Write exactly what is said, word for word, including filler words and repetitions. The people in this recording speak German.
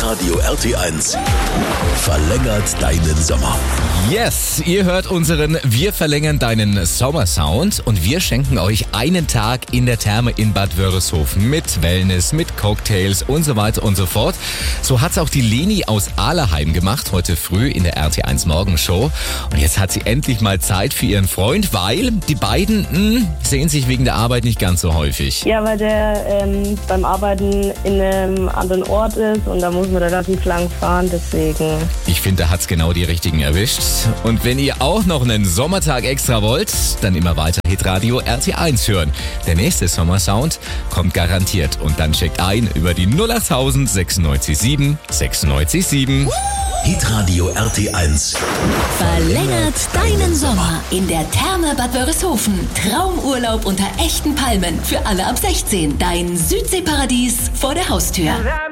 Hitradio R T eins verlängert deinen Sommer. Yes, ihr hört unseren Wir verlängern deinen Sommersound und wir schenken euch einen Tag in der Therme in Bad Wörishofen mit Wellness, mit Cocktails und so weiter und so fort. So hat's auch die Leni aus Ahleheim gemacht, heute früh in der R T eins Morgenshow. Und jetzt hat sie endlich mal Zeit für ihren Freund, weil die beiden mh, sehen sich wegen der Arbeit nicht ganz so häufig. Ja, weil der ähm, beim Arbeiten in einem anderen Ort ist und da muss man relativ lang fahren, deswegen. Ich finde, da hat's genau die richtigen erwischt. Und wenn ihr auch noch einen Sommertag extra wollt, dann immer weiter Hitradio R T eins hören. Der nächste Sommersound kommt garantiert. Und dann checkt ein über die null acht sechsundneunzig sieben sechsundneunzig sieben. Hitradio R T eins Verlängert deinen Sommer in der Therme Bad Wörishofen. Traumurlaub unter echten Palmen für alle ab sechzehn. Dein Südseeparadies vor der Haustür.